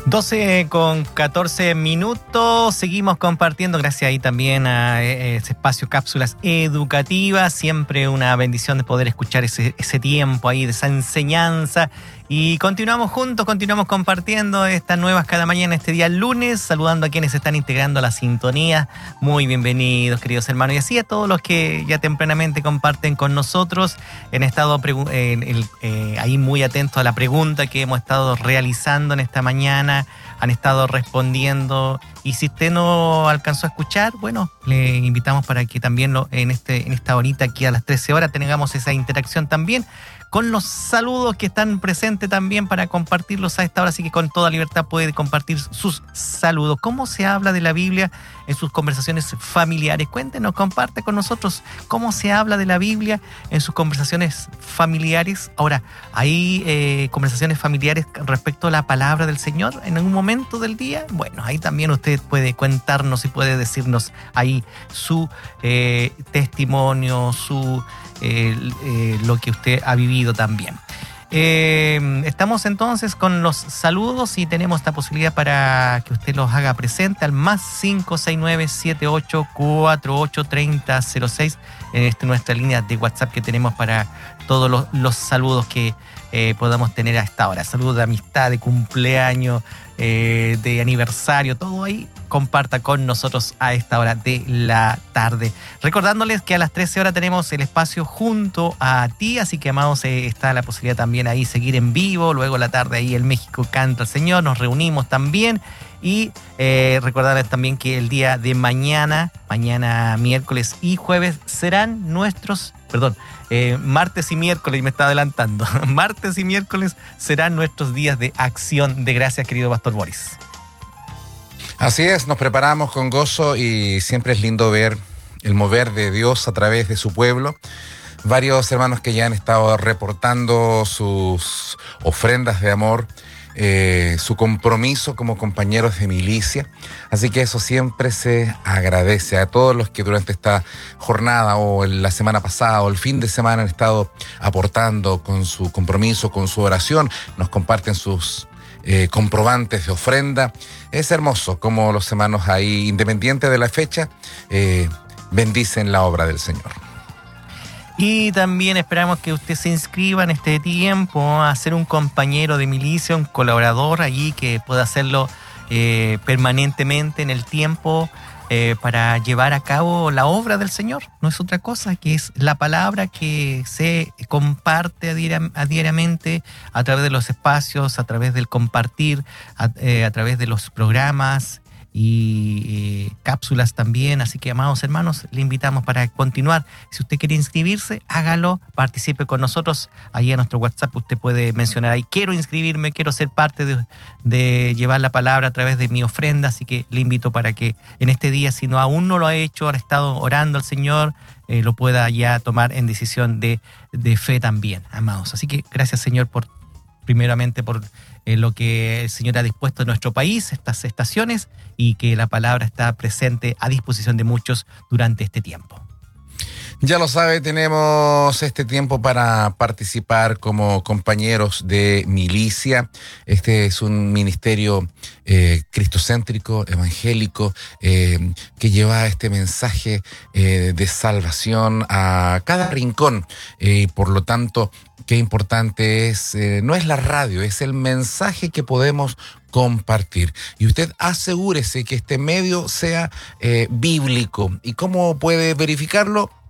12:14. Seguimos compartiendo, gracias ahí también a ese espacio Cápsulas Educativas. Siempre una bendición de poder escuchar ese tiempo ahí, de esa enseñanza. Y continuamos juntos, continuamos compartiendo estas nuevas cada mañana, este día lunes, saludando a quienes se están integrando a la sintonía. Muy bienvenidos, queridos hermanos, y así a todos los que ya tempranamente comparten con nosotros. Han estado ahí muy atentos a la pregunta que hemos estado realizando en esta mañana, han estado respondiendo. Y si usted no alcanzó a escuchar, bueno, le invitamos para que también en esta horita aquí a las 13 horas tengamos esa interacción también con los saludos que están presentes también para compartirlos a esta hora, así que con toda libertad puede compartir sus saludos. ¿Cómo se habla de la Biblia en sus conversaciones familiares? Cuéntenos, comparte con nosotros cómo se habla de la Biblia en sus conversaciones familiares. Ahora, ¿hay conversaciones familiares respecto a la palabra del Señor en algún momento del día? Bueno, ahí también usted puede contarnos y puede decirnos ahí su testimonio, lo que usted ha vivido también. Estamos entonces con los saludos y tenemos esta posibilidad para que usted los haga presente al más 569-7848-3006. Nuestra línea de WhatsApp que tenemos para todos los saludos que podamos tener a esta hora. Saludos de amistad, de cumpleaños, de aniversario, todo ahí. Comparta con nosotros a esta hora de la tarde. Recordándoles que a las 13 horas tenemos el espacio junto a ti, así que, amados, está la posibilidad también ahí seguir en vivo. Luego la tarde ahí el México canta al Señor, nos reunimos también. Y recordarles también que el día de mañana miércoles y jueves serán martes y miércoles, me está adelantando. Martes y miércoles serán nuestros días de acción de gracias, querido Pastor Boris. Así es, nos preparamos con gozo y siempre es lindo ver el mover de Dios a través de su pueblo. Varios hermanos que ya han estado reportando sus ofrendas de amor, su compromiso como compañeros de milicia. Así que eso siempre se agradece a todos los que durante esta jornada o la semana pasada o el fin de semana han estado aportando con su compromiso, con su oración, nos comparten sus comprobantes de ofrenda. Es hermoso como los hermanos ahí, independiente de la fecha, bendicen la obra del Señor. Y también esperamos que usted se inscriba en este tiempo a ser un compañero de milicia, un colaborador allí que pueda hacerlo permanentemente en el tiempo para llevar a cabo la obra del Señor. No es otra cosa que es la palabra que se comparte diariamente a través de los espacios, a través del compartir, a través de los programas y cápsulas también. Así que, amados hermanos, le invitamos para continuar. Si usted quiere inscribirse, hágalo, participe con nosotros. Ahí en nuestro WhatsApp usted puede mencionar ahí: quiero inscribirme, quiero ser parte de llevar la palabra a través de mi ofrenda. Así que le invito para que en este día, si aún no lo ha hecho, ha estado orando al Señor, lo pueda ya tomar en decisión de fe también, amados. Así que gracias, Señor, primeramente por lo que el Señor ha dispuesto en nuestro país, estas estaciones, y que la palabra está presente a disposición de muchos durante este tiempo. Ya lo sabe, tenemos este tiempo para participar como compañeros de milicia. Este es un ministerio cristocéntrico, evangélico, que lleva este mensaje de salvación a cada rincón. Por lo tanto, qué importante es, no es la radio, es el mensaje que podemos compartir. Y usted asegúrese que este medio sea bíblico. ¿Y cómo puede verificarlo?